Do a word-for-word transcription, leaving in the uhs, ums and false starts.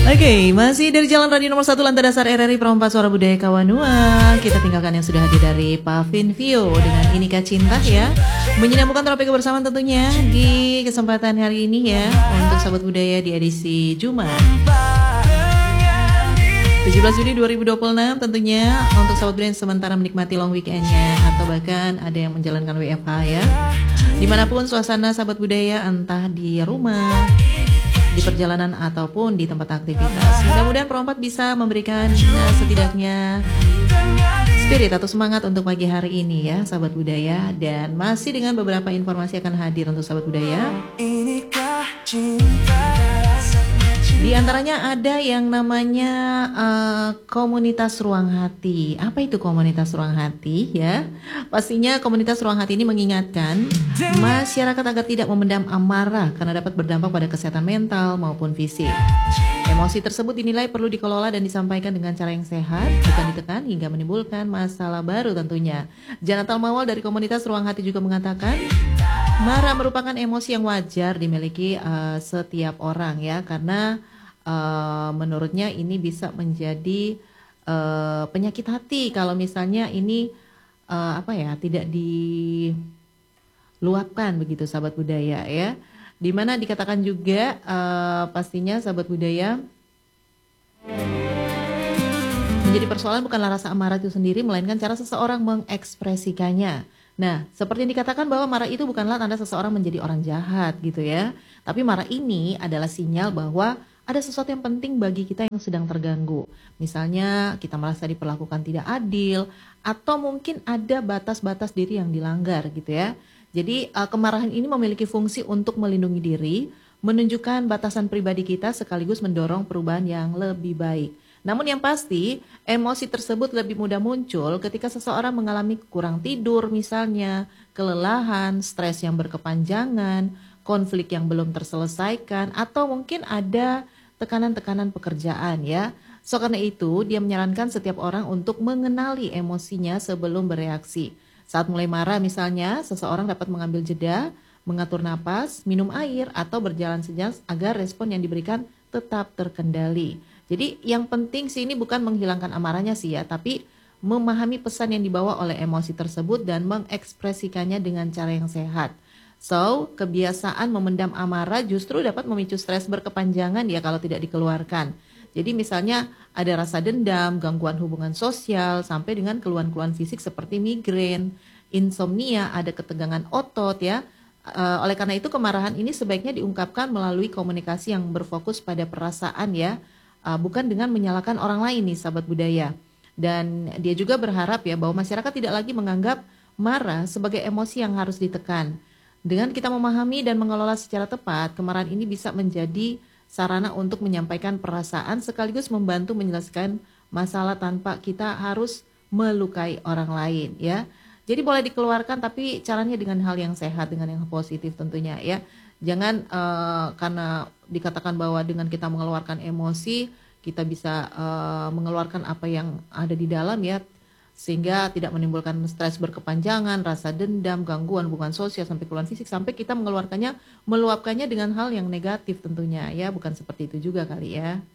Oke, masih dari Jalan Radio nomor satu Lantai Dasar R R I Perempat Suara Budaya Kawanua. Kita tinggalkan yang sudah hadir dari Pavin Vio dengan Inikah Cinta ya. Menyambungkan topik kebersamaan tentunya di kesempatan hari ini ya, untuk Sahabat Budaya di edisi Jumat tujuh belas Juni dua ribu dua puluh enam tentunya, untuk Sahabat Budaya yang sementara menikmati long weekendnya atau bahkan ada yang menjalankan W F H ya. Dimanapun suasana Sahabat Budaya, entah di rumah, di perjalanan ataupun di tempat aktivitas, mudah-mudahan Perompat bisa memberikan nah, setidaknya spirit atau semangat untuk pagi hari ini ya Sahabat Budaya. Dan masih dengan beberapa informasi akan hadir untuk Sahabat Budaya. Di antaranya ada yang namanya uh, komunitas ruang hati. Apa itu komunitas ruang hati ya? Pastinya komunitas ruang hati ini mengingatkan masyarakat agar tidak memendam amarah karena dapat berdampak pada kesehatan mental maupun fisik. Emosi tersebut dinilai perlu dikelola dan disampaikan dengan cara yang sehat, bukan ditekan hingga menimbulkan masalah baru tentunya. Jonathan Mawal dari komunitas ruang hati juga mengatakan, marah merupakan emosi yang wajar dimiliki uh, setiap orang ya, karena Uh, menurutnya ini bisa menjadi uh, penyakit hati kalau misalnya ini uh, apa ya tidak diluapkan begitu Sahabat Budaya ya. Dimana dikatakan juga uh, pastinya Sahabat Budaya menjadi persoalan bukanlah rasa amarah itu sendiri, melainkan cara seseorang mengekspresikannya. Nah, seperti yang dikatakan bahwa marah itu bukanlah tanda seseorang menjadi orang jahat gitu ya. Tapi marah ini adalah sinyal bahwa ada sesuatu yang penting bagi kita yang sedang terganggu. Misalnya kita merasa diperlakukan tidak adil, atau mungkin ada batas-batas diri yang dilanggar gitu ya. Jadi uh, kemarahan ini memiliki fungsi untuk melindungi diri, menunjukkan batasan pribadi kita sekaligus mendorong perubahan yang lebih baik. Namun yang pasti, emosi tersebut lebih mudah muncul ketika seseorang mengalami kurang tidur misalnya, kelelahan, stres yang berkepanjangan, konflik yang belum terselesaikan, atau mungkin ada tekanan-tekanan pekerjaan ya. So karena itu dia menyarankan setiap orang untuk mengenali emosinya sebelum bereaksi. Saat mulai marah misalnya, seseorang dapat mengambil jeda, mengatur napas, minum air, atau berjalan sejenak agar respon yang diberikan tetap terkendali. Jadi yang penting sih ini bukan menghilangkan amarahnya sih ya, tapi memahami pesan yang dibawa oleh emosi tersebut dan mengekspresikannya dengan cara yang sehat. So, kebiasaan memendam amarah justru dapat memicu stres berkepanjangan ya kalau tidak dikeluarkan. Jadi misalnya ada rasa dendam, gangguan hubungan sosial, sampai dengan keluhan-keluhan fisik seperti migrain, insomnia, ada ketegangan otot ya. E, oleh karena itu kemarahan ini sebaiknya diungkapkan melalui komunikasi yang berfokus pada perasaan ya, e, bukan dengan menyalahkan orang lain nih Sahabat Budaya. Dan dia juga berharap ya bahwa masyarakat tidak lagi menganggap marah sebagai emosi yang harus ditekan. Dengan kita memahami dan mengelola secara tepat, kemarahan ini bisa menjadi sarana untuk menyampaikan perasaan sekaligus membantu menyelesaikan masalah tanpa kita harus melukai orang lain ya. Jadi boleh dikeluarkan tapi caranya dengan hal yang sehat, dengan yang positif tentunya ya. Jangan uh, karena dikatakan bahwa dengan kita mengeluarkan emosi, kita bisa uh, mengeluarkan apa yang ada di dalam ya, sehingga tidak menimbulkan stres berkepanjangan, rasa dendam, gangguan hubungan sosial, sampai keluhan fisik, sampai kita mengeluarkannya, meluapkannya dengan hal yang negatif tentunya ya, bukan seperti itu juga kali ya.